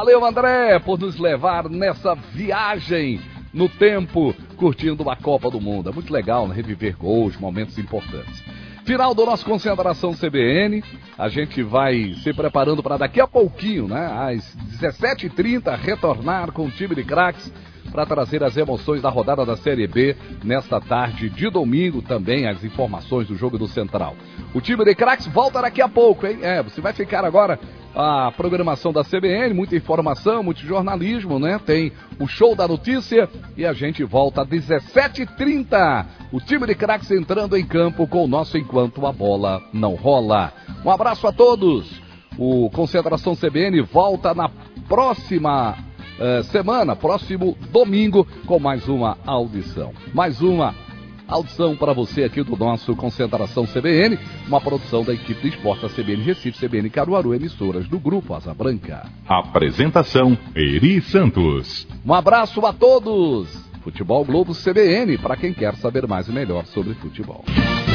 Valeu, André, por nos levar nessa viagem no tempo, curtindo a Copa do Mundo. É muito legal, né? Reviver gols, momentos importantes. Final do nosso Concentração CBN. A gente vai se preparando para daqui a pouquinho, né? Às 17h30, retornar com o time de craques para trazer as emoções da rodada da Série B nesta tarde de domingo, também as informações do jogo do Central. O time de craques volta daqui a pouco, hein? Você vai ficar agora a programação da CBN, muita informação, muito jornalismo, né? Tem o show da notícia e a gente volta às 17h30. O time de craques entrando em campo com o nosso Enquanto a Bola Não Rola. Um abraço a todos. O Concentração CBN volta na próxima semana, próximo domingo, com mais uma audição. Mais uma audição para você aqui do nosso Concentração CBN, uma produção da equipe de esporte da CBN Recife, CBN Caruaru, emissoras do Grupo Asa Branca. Apresentação, Eri Santos. Um abraço a todos. Futebol Globo CBN, para quem quer saber mais e melhor sobre futebol.